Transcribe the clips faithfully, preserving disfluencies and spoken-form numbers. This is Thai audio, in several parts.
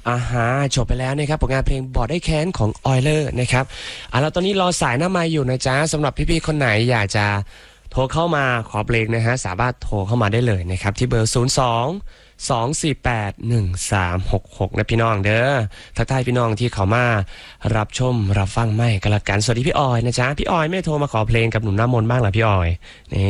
อาฮะจบไปแล้วนะครับผลงานเพลงบอดได้แค้นของออยเลอร์นะครับอ่ะแล้วตอนนี้รอสายหน้าไมค์อยู่นะจ๊ะสำหรับพี่ๆคนไหนอยากจะโทรเข้ามาขอเพลงนะฮะสามารถโทรเข้ามาได้เลยนะครับที่เบอร์ศูนย์ สอง สอง สี่ แปด หนึ่ง สาม หก หกนะพี่น้องเด้อทักทายพี่น้องที่เขามารับชมรับฟังไม่ก็แล้วกันสวัสดีพี่ออยนะจ๊ะพี่ออยไม่โทรมาขอเพลงกับหนุ่มน้ำมนต์บ้างเหรอพี่ออยนี่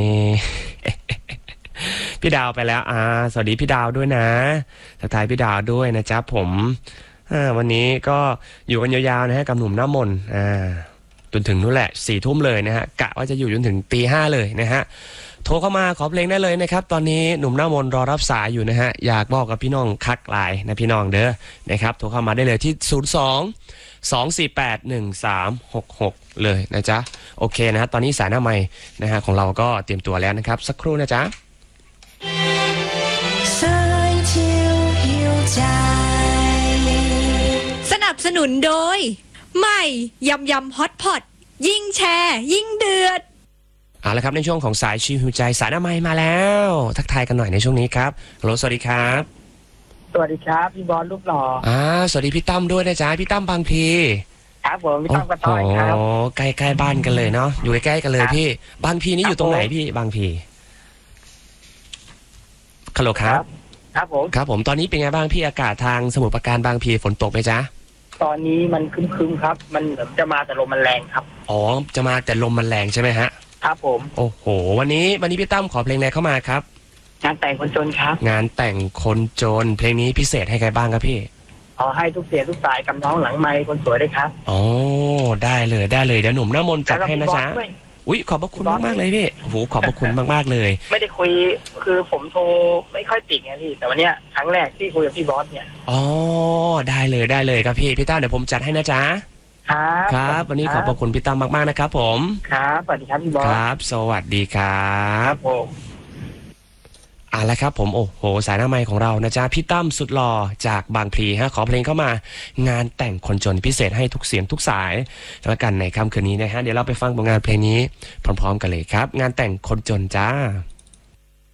พี่ดาวไปแล้วอ่าสวัสดีพี่ดาวด้วยนะทักทายพี่ดาวด้วยนะจ๊ะผมวันนี้ก็อยู่กันยาวๆนะฮะกับหนุ่มน้ำมนต์อ่าจนถึงนู่นแหละสี่ทุ่มเลยนะฮะกะว่าจะอยู่จนถึงตีห้าเลยนะฮะโทรเข้ามาขอเพลงได้เลยนะครับตอนนี้หนุ่มน้ำมนต์รอรับสายอยู่นะฮะอยากบอกกับพี่น้องคักไลน์นะพี่น้องเด้อนะครับโทรเข้ามาได้เลยที่ศูนย์ สอง สอง สี่ แปด หนึ่ง สาม หก หกเลยนะจ๊ะโอเคนะฮะตอนนี้สายหน้าไมค์นะฮะของเราก็เตรียมตัวแล้วนะครับสักครู่นะจ๊ะสนับสนุนโดยใหม่ยำยำฮอตพอตยิ่งแชร์ยิ่งเดือดเอาละครับในช่วงของสายชิวหิวใจสายหน้าไมค์มาแล้วทักทายกันหน่อยในช่วงนี้ครับฮัลโหลสวัสดีครับสวัสดีครับพี่บอลรูปหล่ออ่าสวัสดีพี่ตั้มด้วยนะจ๊ะพี่ตั้มบางพีครับผมพี่ตั้มกระต้อยครับโอ้ใกล้ใกล้บ้านกันเลยเนาะอยู่ใกล้ๆกันเลยพี่บางพีนี่อยู่ตรงไหนพี่บางพีฮัลโหลครับครับผมครับผมตอนนี้เป็นไงบ้างพี่อากาศทางสมุทรปราการบางพีฝนตกไหมจ๊ะตอนนี้มันครึ้มๆครับมันจะมาแต่ลมมันแรงครับอ๋อจะมาแต่ลมมันแรงใช่ไหมฮะครับผมโอ้โหวันนี้วันนี้พี่ตั้มขอเพลงอะไรเข้ามาครับงานแต่งคนจนครับงานแต่งคนจนเพลงนี้พิเศษให้ใครบ้างครับพี่ขอให้ทุกเสียทุกสายกับน้องหลังไมค์คนสวยด้วยครับอ๋อได้เลยได้เลยเดี๋ยวหนุ่มหน้ามนต์จัดให้นะจ๊ะอุ้ยขอบพระคุณมากมากเลยพี่โอ้โหขอบพระคุณมากมากเลยไม่ได้คุยคือผมโทรไม่ค่อยติดไงพี่แต่วันนี้ครั้งแรกที่คุยกับพี่บอสเนี่ยอ๋อได้เลยได้เลยครับพี่พี่ตั้มเดี๋ยวผมจัดให้นะจ๊ะครับครับวันนี้ขอบพระคุณพี่ตั้มมากมากนะครับผมครับสวัสดีครับพี่บอสครับสวัสดีครับครับผมอ่ะแล้วครับผมโอ้โหสายหน้าไมค์ของเรานะจ๊ะพี่ตั้มสุดหล่อจากบางพลีฮะขอเพลงเข้ามางานแต่งคนจนพิเศษให้ทุกเสียงทุกสายแล้วกันในค่ำคืนนี้นะฮะเดี๋ยวเราไปฟังผลงานเพลงนี้พร้อมๆกันเลยครับงานแต่งคนจนจ้า